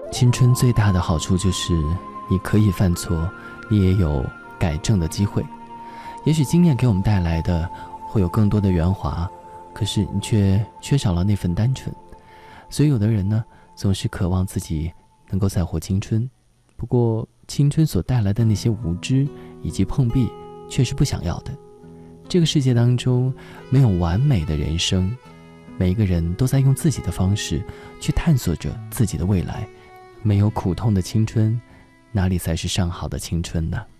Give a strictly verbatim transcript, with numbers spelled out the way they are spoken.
青春最大的好处就是你可以犯错，你也有改正的机会。也许经验给我们带来的会有更多的圆滑，可是你却缺少了那份单纯。所以有的人呢，总是渴望自己能够再活青春，不过青春所带来的那些无知以及碰壁却是不想要的。这个世界当中没有完美的人生，每一个人都在用自己的方式去探索着自己的未来。没有苦痛的青春，哪里才是上好的青春呢？